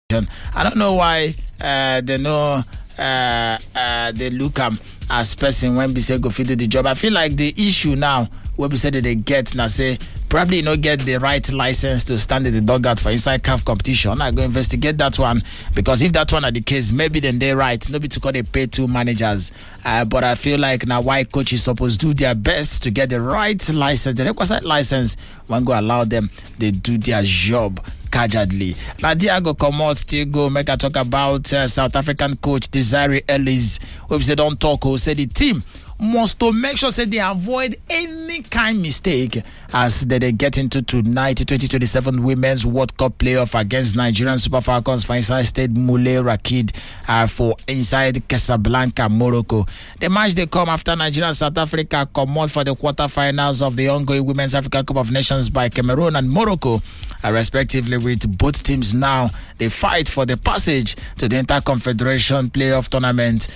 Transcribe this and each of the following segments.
I don't know why they know they look as person when we say go fit do the job. I feel like the issue now when we say that they get now say probably not get the right license to stand in the dugout for inside CAF competition. I go investigate that one because if that one are the case, maybe then they right. Nobody to call they pay two managers. But I feel like now why coaches supposed to do their best to get the right license, the requisite license when go allow them they do their job. Casually. Now, Diago Komot still go make a talk about South African coach Desiree Ellis. Who said don't talk, who said the team must to make sure say they avoid any kind mistake as they get into tonight 2027 Women's World Cup playoff against Nigerian Super Falcons for inside Stade Moulay Rakid for inside Casablanca, Morocco. The match they come after Nigeria and South Africa come out for the quarterfinals of the ongoing Women's African Cup of Nations by Cameroon and Morocco, respectively, with both teams now they fight for the passage to the Interconfederation Playoff Tournament.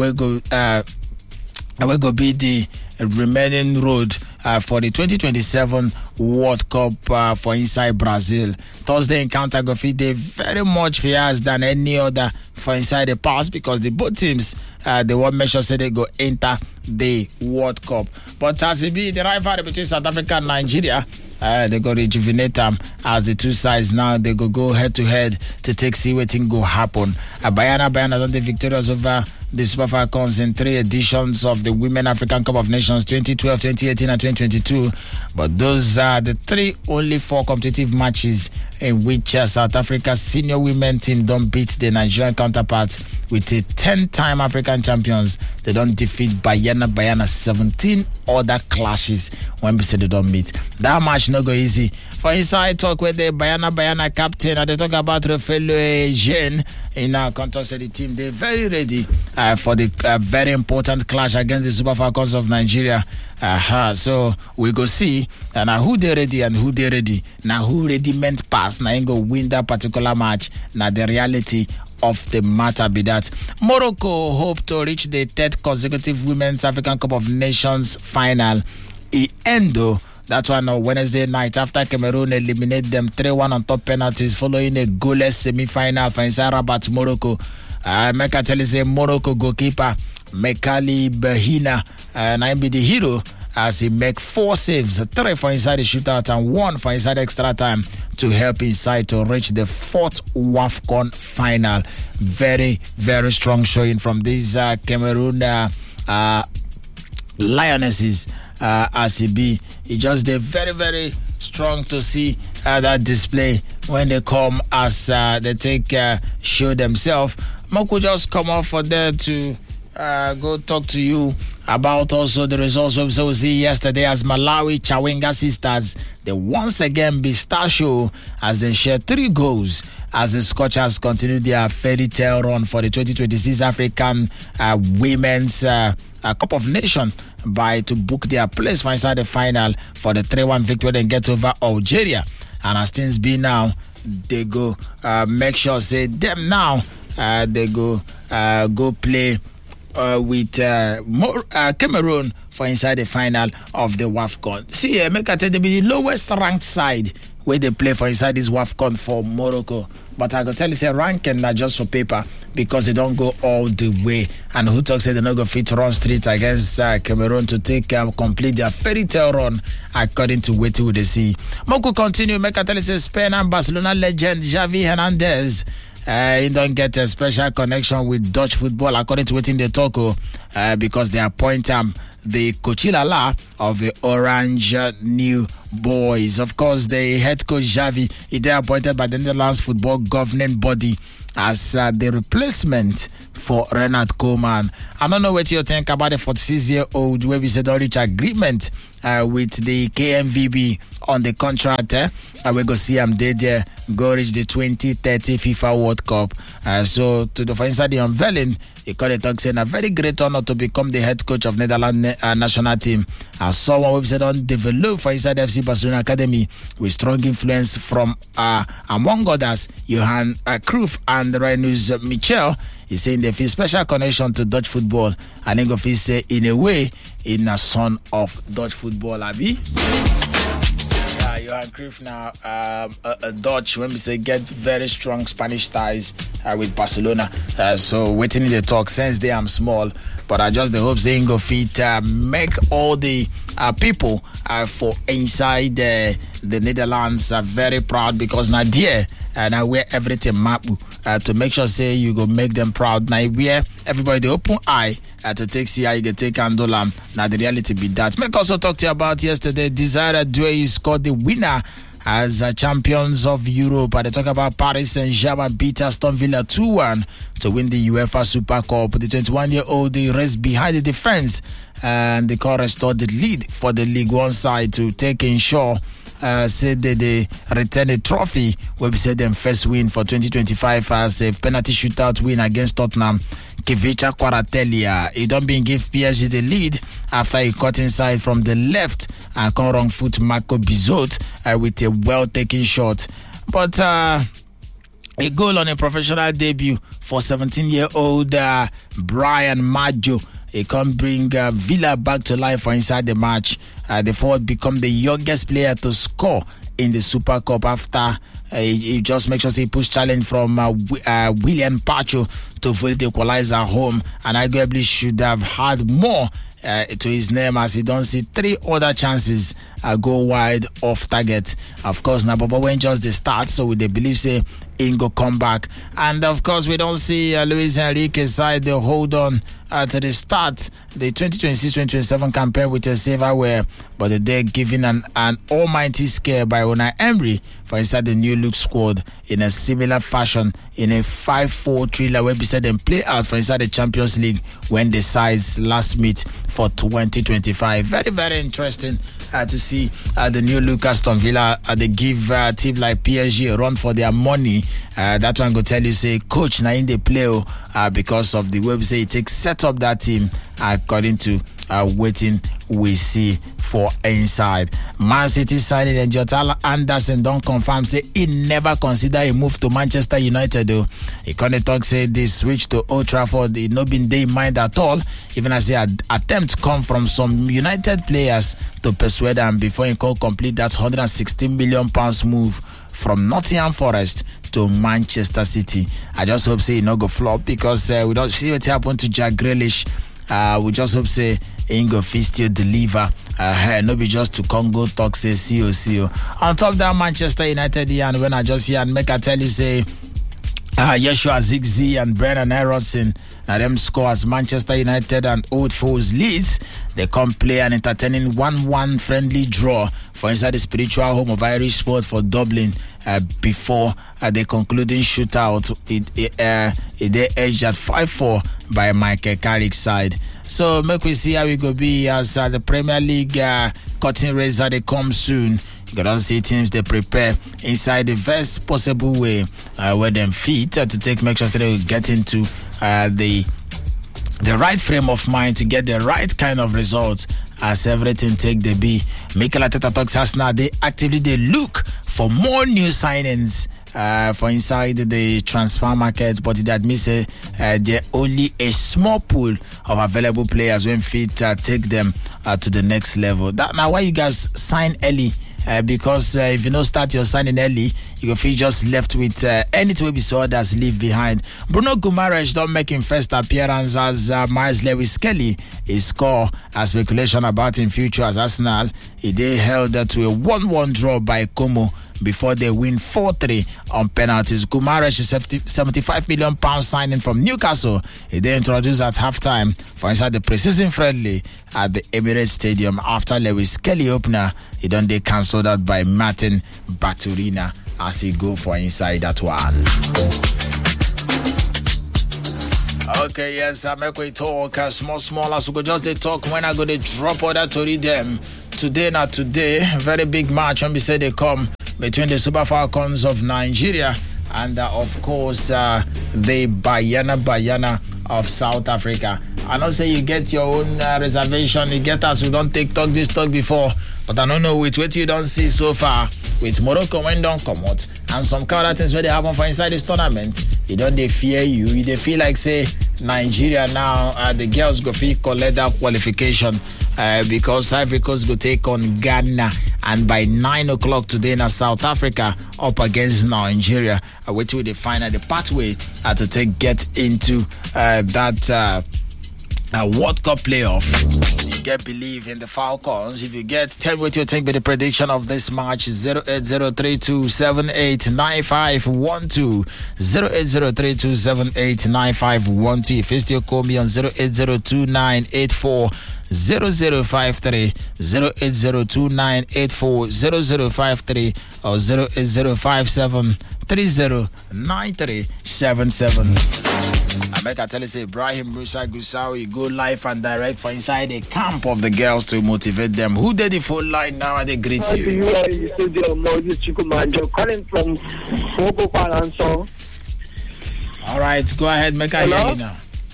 Will go be the remaining road for the 2027 World Cup for inside Brazil. Thursday encounter go fit dey very much fierce than any other for inside the past because the both teams they want make sure say they go enter the World Cup. But as it be the rivalry between South Africa and Nigeria, they go rejuvenate them as the two sides now they go head to head to take see what thing go happen. Bayana done the victorious over the Super Falcons in 3 editions of the Women African Cup of Nations 2012, 2018 and 2022. But those are the 4 competitive matches in which South Africa's senior women team don't beat the Nigerian counterparts with a 10-time African champions. They don't defeat Bayana 17 other clashes when we say they don't meet. That match no go easy. For inside talk with the Bayana captain, and they talk about Rafael Jean in our context of the team. They're very ready for the very important clash against the Super Falcons of Nigeria. So we go see now who they ready and who they ready. Now who ready meant pass. Now ain't go win that particular match. Now the reality of the matter be that Morocco hope to reach the 3rd consecutive Women's African Cup of Nations final. Endo. That one on Wednesday night after Cameroon eliminate them 3-1 on top penalties following a goalless semi-final for inside Rabat, Morocco. Make I tell you say Morocco goalkeeper Mekali Bahina and I be the hero as he make 4 saves, 3 for inside the shootout and 1 for inside extra time to help inside to reach the 4th WAFCON final. Very, very strong showing from these Cameroon Lionesses as he be. It just they very, very strong to see that display when they come as they take show themselves. Moko just come off for there to go talk to you about also the results we see yesterday as Malawi Chawinga Sisters they once again be star show as they share 3 goals as the Scorchers continue their fairy tale run for the 2026 African Women's Cup of Nations by to book their place for inside the final for the 3-1 victory then get over Algeria. And as things be now, they go make sure say them now they go play with Cameroon for inside the final of the WAFCON. See, make I tell you, the lowest ranked side where they play for inside this WAFCON for Morocco. But I go tell you, say ranking not just for paper because they don't go all the way. And who talks say they're not going to fit run street against Cameroon to take complete their fairy tale run according to what they see. Moko continue, make I tell you, say Spain and Barcelona legend Xavi Hernandez. He don't get a special connection with Dutch football according to what they talk because they appoint the Coachilala of the Orange New Boys. Of course, the head coach Xavi is appointed by the Netherlands football governing body as the replacement for Renard Koeman. I don't know what you think about the 46-year-old where we said don't reach agreement with the KMVB on the contract. We go see him there go reach the 2030 FIFA World Cup. So to the for inside the unveiling, he called it talk saying a very great honor to become the head coach of Netherlands national team. As someone who said on develop for inside FC Barcelona Academy with strong influence from among others Johan Cruyff and Rinus Michel. He's saying they feel special connection to Dutch football and then go feel say in a way in a son of Dutch football, Abi. Johan Cruyff now, a Dutch, when we say get very strong Spanish ties with Barcelona. So waiting in the talk since they am small, but I just the hope they go fit make all the people for inside the Netherlands are very proud because now there and I wear everything mapu to make sure say you go make them proud. Now wear everybody the open eye to take see how you can take handle them. Now the reality be that. Make also talk to you about yesterday. Desire Doué scored the winner as champions of Europe. They talk about Paris Saint-Germain beat Aston Villa 2-1 to win the UEFA Super Cup. The 21-year-old they raced behind the defense and the call restored the lead for the League One side to take ensure said that they return a trophy. We said them first win for 2025 as a penalty shootout win against Tottenham. Kvicha Kvaratskhelia, he don't been give PSG the lead after he cut inside from the left and come wrong foot Marco Bizot with a well-taken shot. But a goal on a professional debut for 17-year-old Brian Maggio. He can bring Villa back to life for inside the match. The forward become the youngest player to score in the Super Cup after he just makes sure he push challenge from William Pacho to fully equalize at home, and arguably should have had more to his name as he don't see three other chances go wide off target. Of course, now Bobo when just the start, so they believe say Ingo come back, and of course we don't see Luis Enrique's side they hold on to the start the 2026-2027 campaign with a silverware, but they're giving an almighty scare by Unai Emery for inside the new look squad in a similar fashion in a 5-4 thriller where beside them play out for inside the Champions League when the sides last meet for 2025. Very, very interesting to see the new Lucas Aston Villa. They give a team like PSG a run for their money. That one go tell you say coach now in the play because of the way we say it takes set up that team according to waiting we see for inside. Man City signing and Jotala Anderson don't confirm say he never consider a move to Manchester United though. He can't talk say they switch to Old Trafford. It not been they mind at all. Even as the attempt come from some United players to persuade them before he can complete that £116 million move from Nottingham Forest to Manchester City. I just hope say he not go flop because we don't see what happened to Jack Grealish. We just hope say Ingo still deliver. No be just to Congo talk say see. On top of that Manchester United here, and when I just hear and make I tell you say Yeshua Zigzi and Brennan Aronson them score as Manchester United and Old Foes Leeds. They come play an entertaining 1-1 friendly draw for inside the spiritual home of Irish sport for Dublin before the concluding shootout. They edged at 5-4 by Michael Carrick's side. So make we see how we go be as the Premier League cutting razor they come soon. You can see teams they prepare inside the best possible way where them fit to take make sure that they will get into the right frame of mind to get the right kind of results as everything take the be. Mikel Arteta talks us now they actively they look for more new signings for inside the transfer market, but it admits they're only a small pool of available players when fit take them to the next level. That now why you guys sign early. Because if you don't start your signing early, you will feel just left with anything will be so others leave behind. Bruno Guimaraes don't make his first appearance as Miles Lewis Kelly is score as speculation about his future as Arsenal. They held to a 1-1 draw by Como before they win 4-3 on penalties. Guimaraes is £75 million signing from Newcastle. They introduced at halftime for inside the preseason friendly at the Emirates Stadium after Lewis Kelly opener. They cancelled out by Martin Baturina as he go for inside that one. Okay, yes, I make we talk small as we go just they talk when I go to drop order to read them. Today, very big match when we say they come between the Super Falcons of Nigeria and of course the Bayana of South Africa. I don't say you get your own reservation, you get us who don't take talk this talk before, but I don't know with what you don't see so far with Morocco when don't come out and some kind of things where they happen for inside this tournament. You don't they fear you, they feel like say Nigeria now, the girls go collect that qualification because Ivory Coast go take on Ghana, and by 9 o'clock today in South Africa up against Nigeria. Wait till they find the pathway to get into that World Cup playoff. You get believe in the Falcons. If you get, tell me what you think with the prediction of this match. 08032789512 08032789512. If you still call me on 08029840053 08029840053 or 08057309377. I make I tell you, say Ibrahim Musa Gusawi go live and direct for inside the camp of the girls to motivate them. Who did the full line now? They greet you. Calling from Fogo. All right, go ahead, make I hear you now.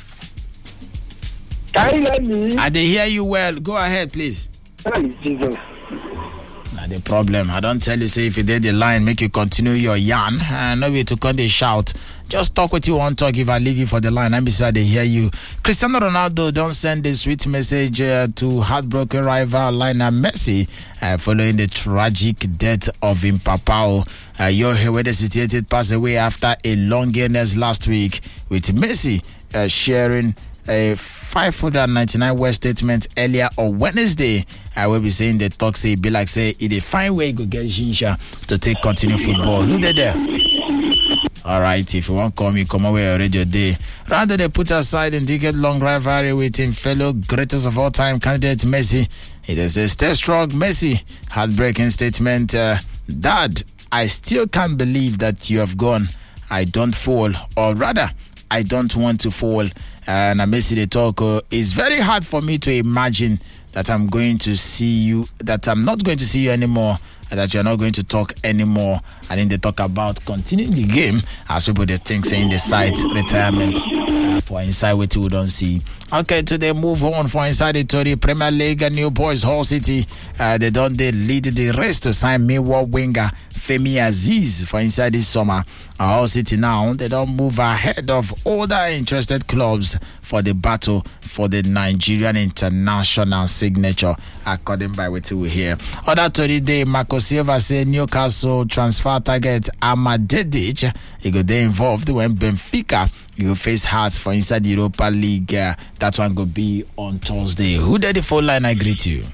Can you hear me? I they hear you well. Go ahead, please. Jesus. Now the problem, I don't tell you, say if you did the line, make you continue your yarn. No way to come they shout. Just talk what you want to talk. If I leave you for the line, I'm beside they hear you. Cristiano Ronaldo don't send a sweet message to heartbroken rival Lionel Messi following the tragic death of him Papao. Your Hewede situated passed away after a long illness last week, with Messi sharing a 599 word statement earlier on Wednesday. I will be saying the talk say be like say it a fine way go get Ginger to take continue football. Who they there? All right, if you want to call me, come away already your day. Rather they put aside and decade-long rivalry with him fellow greatest of all time candidate Messi. It is a stay strong Messi heartbreaking statement. Dad, I still can't believe that you have gone. I don't fall, or rather, I don't want to fall. And I Messi the talk. It's very hard for me to imagine that I'm not going to see you anymore, and that you're not going to talk anymore. And then they talk about continuing the game as people they think saying the site retirement for inside what we don't see. Okay, today move on for inside the Tory Premier League and New Boys Hull City. They lead the race to sign Millwall winger Femi Aziz for inside this summer. Hull City now, they don't move ahead of other interested clubs for the battle for the Nigerian international signature, according by what we hear. Other Tory day, Marco Silva say Newcastle transfer target Amad Dedic. He go there involved when Benfica you face Hearts for inside the Europa League. That one go be on Thursday. Who did the phone line? I greet you.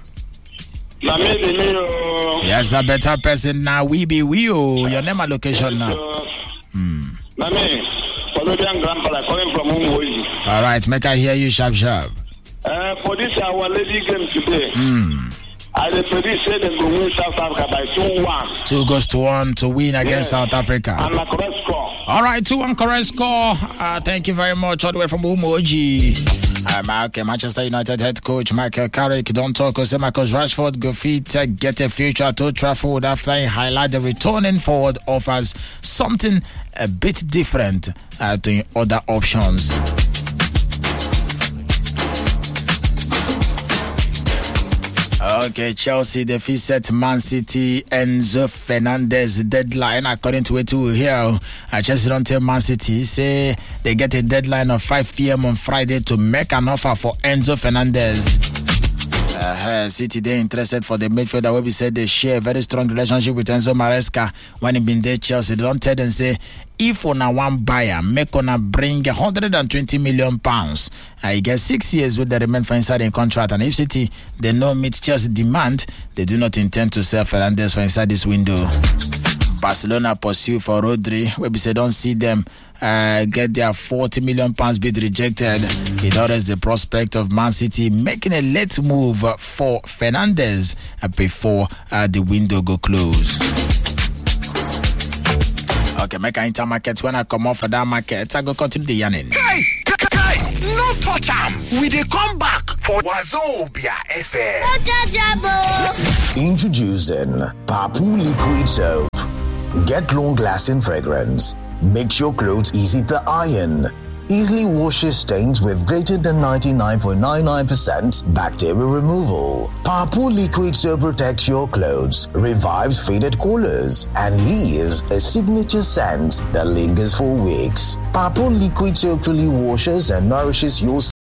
Yes, a better person now. We be we. Your name and location now. All right, make I hear you sharp. For this our lady game today. I predict say they will win South Africa by 2-1. 2-1 to win against South Africa. And a correct score. All right, 2-1 correct score. Thank you very much. All the way from Umoji. Manchester United head coach Michael Carrick don't talk. Say Marcus Rashford go fit get a future at Old Trafford after he highlight the returning forward offers something a bit different to other options. Okay, Chelsea defeat set Man City Enzo Fernandez deadline. According to what we hear, Chelsea don't tell Man City say they get a deadline of 5 p.m. on Friday to make an offer for Enzo Fernandez. City they interested for the midfielder where we said they share a very strong relationship with Enzo Maresca when he been there Chelsea. They don't tell them say if on a one buyer make on a bring £120 million. He gets 6 years with the remain for inside in contract, and if City they no meet Chelsea demand, they do not intend to sell Fernandes for inside this window. Barcelona pursue for Rodri where we say don't see them get their £40 million bid rejected. It orders the prospect of Man City making a late move for Fernandes before the window go close. Okay, make an intermarket. When I come off of that market, I go continue the yarning. Kai, no touch am. We dey come back for Wazobia FM. Introducing Papu Liquid Soap. Get long-lasting fragrance. Makes your clothes easy to iron. easily washes stains with greater than 99.99% bacteria removal. Papu liquid soap protects your clothes, revives faded colors, and leaves a signature scent that lingers for weeks. Papu liquid soap truly washes and nourishes your